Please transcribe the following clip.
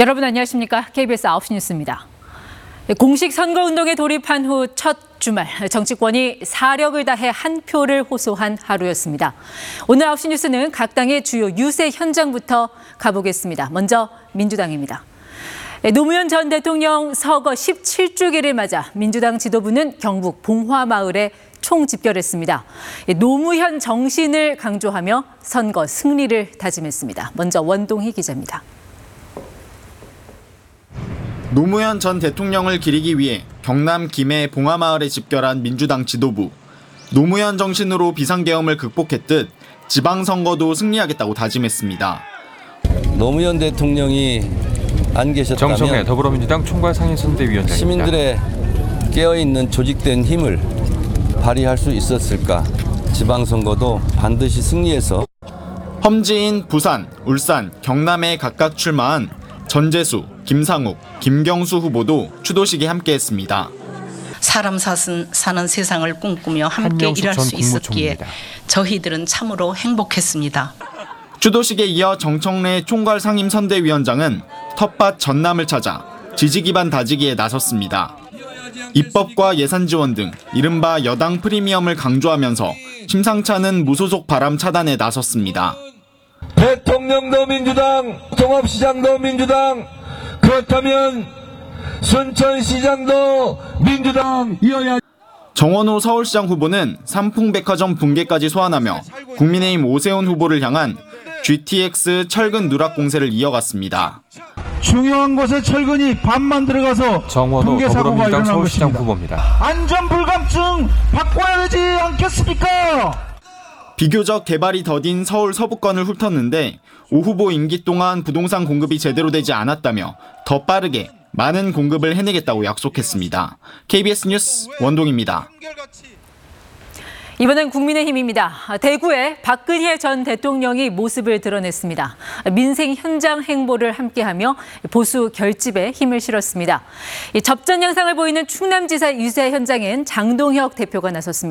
여러분 안녕하십니까? KBS 9시 뉴스입니다. 공식 선거운동에 돌입한 후 첫 주말, 정치권이 사력을 다해 한 표를 호소한 하루였습니다. 오늘 9시 뉴스는 각 당의 주요 유세 현장부터 가보겠습니다. 먼저 민주당입니다. 노무현 전 대통령 서거 17주기를 맞아 민주당 지도부는 경북 봉화마을에 총집결했습니다. 노무현 정신을 강조하며 선거 승리를 다짐했습니다. 먼저 원동희 기자입니다. 노무현 전 대통령을 기리기 위해 경남 김해 봉화마을에 집결한 민주당 지도부. 노무현 정신으로 비상계엄을 극복했듯 지방선거도 승리하겠다고 다짐했습니다. 노무현 대통령이 안 계셨다면 정성래 더불어민주당 총괄상임선대위원장입니다. 시민들의 깨어있는 조직된 힘을 발휘할 수 있었을까? 지방선거도 반드시 승리해서 험지인 부산, 울산, 경남에 각각 출마한 전재수, 김상욱, 김경수 후보도 추도식에 함께했습니다. 사람 사는 세상을 꿈꾸며 함께 한명숙 일할 전 수 있었기에 국무총리입니다. 저희들은 참으로 행복했습니다. 추도식에 이어 정청래 총괄상임선대위원장은 텃밭 전남을 찾아 지지 기반 다지기에 나섰습니다. 입법과 예산 지원 등 이른바 여당 프리미엄을 강조하면서 심상치 않은 무소속 바람 차단에 나섰습니다. 대통령도 민주당, 종합시장도 민주당, 그렇다면 순천시장도 민주당이어야. 정원호 서울시장 후보는 삼풍백화점 붕괴까지 소환하며 국민의힘 오세훈 후보를 향한 GTX 철근 누락 공세를 이어갔습니다. 중요한 곳에 철근이 반만 들어가서 정원호 붕괴 사고가 더불어민주당 일어난 서울시장 것입니다. 후보입니다. 안전불감증 바꿔야 되지 않겠습니까? 비교적 개발이 더딘 서울 서부권을 훑었는데 오 후보 임기 동안 부동산 공급이 제대로 되지 않았다며 더 빠르게 많은 공급을 해내겠다고 약속했습니다. KBS 뉴스 원동입니다. 이번엔 국민의힘입니다. 대구에 박근혜 전 대통령이 모습을 드러냈습니다. 민생 현장 행보를 함께하며 보수 결집에 힘을 실었습니다. 접전 양상을 보이는 충남지사 유세 현장엔 장동혁 대표가 나섰습니다.